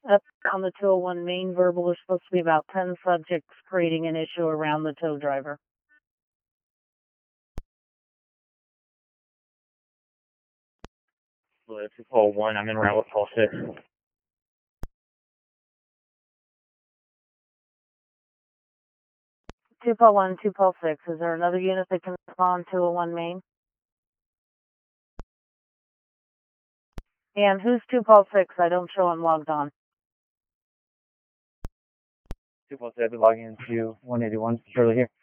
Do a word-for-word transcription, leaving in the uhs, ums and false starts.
Up on the two oh one main verbal, there's supposed to be about ten subjects creating an issue around the tow driver. two oh one, I'm in route with call six. two oh one, two oh six, is there another unit that can respond two oh one main? And who's two oh six? I don't show I'm logged on. two oh six, logging into one eighty-one, Shirley here.